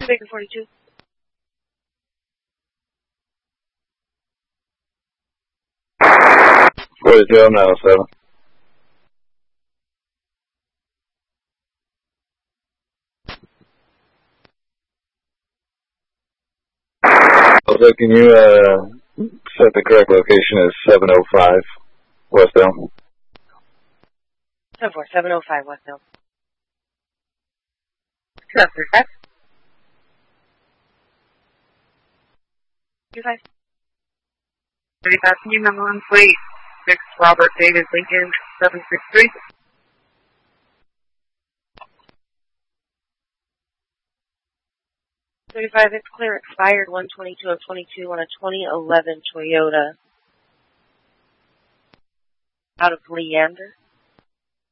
Baker 42. I'm 907. Also, can you set the correct location as 705 West Elm? 705 West Elm. 235. 25. 35, can you number one, please? 6 Robert David Lincoln, 763. It's clear, expired 122 of 22 on a 2011 Toyota out of Leander.